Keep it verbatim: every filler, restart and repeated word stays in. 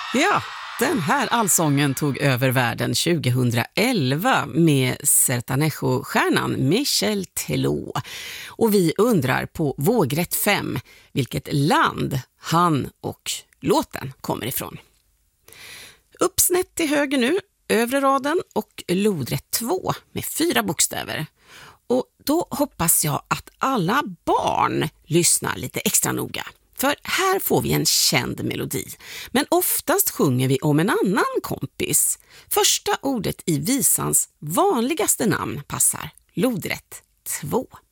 Ja, den här allsången tog över världen tjugohundraelva med Sertanejo-stjärnan Michel Teló. Och vi undrar på vågrätt fem vilket land han och låten kommer ifrån. Uppsnett till höger nu, övre raden och lodrätt två med fyra bokstäver. Och då hoppas jag att alla barn lyssnar lite extra noga. För här får vi en känd melodi. Men oftast sjunger vi om en annan kompis. Första ordet i visans vanligaste namn passar. Lodrätt två.